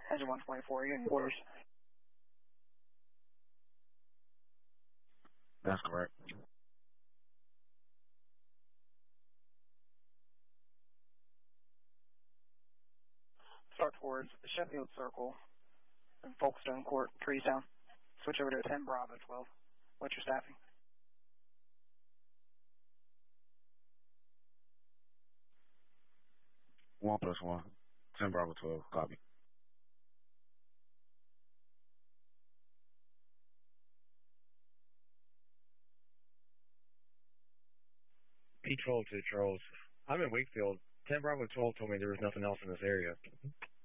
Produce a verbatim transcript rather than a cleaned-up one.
Engine one twenty-four, you in orders. That's correct. Start towards Sheffield Circle and Folkestone Court, trees down. Switch over to ten Bravo twelve. What's your staffing? One plus one. ten Bravo twelve. Copy. P twelve to Charles. I'm in Wakefield. ten Bravo twelve told me there was nothing else in this area.